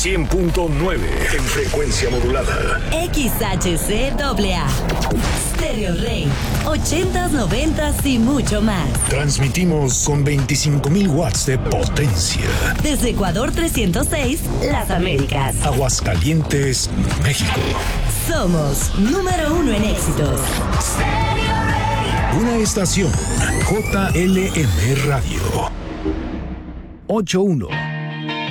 100.9 en frecuencia modulada. XHCAA. Stereo Rey. 80s, 90s y mucho más. Transmitimos con 25,000 watts de potencia. Desde Ecuador 306, Las Américas. Aguascalientes, México. Somos número 1 en éxitos. Una estación JLM Radio. 81